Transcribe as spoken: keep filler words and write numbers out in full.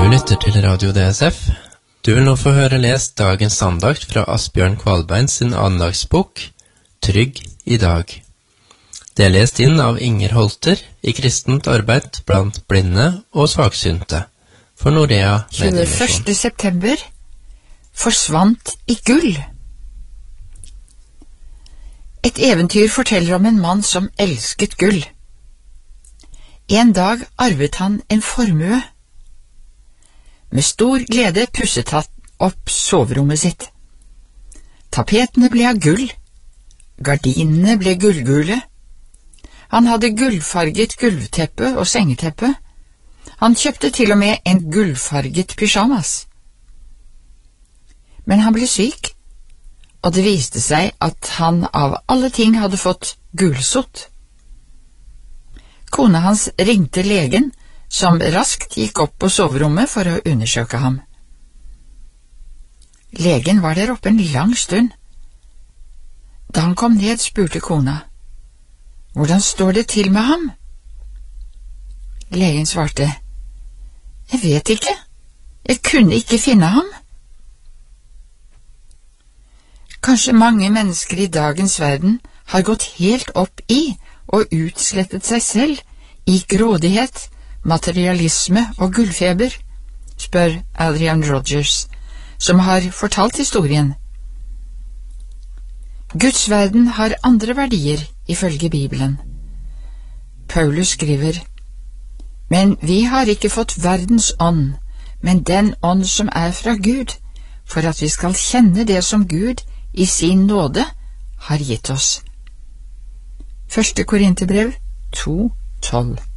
Du lytter til Radio D S F. Du vil nå få høre lest dagens andakt fra Asbjørn Kvalbein sin andagsbok Trygg i dag. Det er lest inn av Inger Holter i kristent arbeid blant blinde og svaksynte for Norea Mediemisjon. tjueførste september forsvant i gull. Et eventyr forteller om en mann som elsket gull. En dag arvet han en formue. Med stor glede pusset han opp soverommet sitt. Tapetene ble av gull, gardinene ble gullgule. Han hadde gullfarget gulvteppe og sengeteppe. Han kjøpte til og med en gullfarget pyjamas. Men han ble syk, og det viste seg at han av alle ting hadde fått gulsott. Kona hans ringte legen, som raskt gikk opp på soverommet for å undersøke ham. Legen var der oppe en lang stund. Da han kom ned, spurte kona, «Hvordan står det til med ham?» Legen svarte, «Jeg vet ikke. Jeg kunne ikke finne ham.» Kanskje mange mennesker i dagens verden har gått helt opp i og utslettet seg selv i grådighet, materialisme og gullfeber, spør Adrian Rogers, som har fortalt historien. Guds verden har andre verdier, ifølge Bibelen. Paulus skriver, «Men vi har ikke fått verdens ånd, men den ånd som er fra Gud, for at vi skal kjenne det som Gud i sin nåde har gitt oss.» Første Korinterbrev to tolv.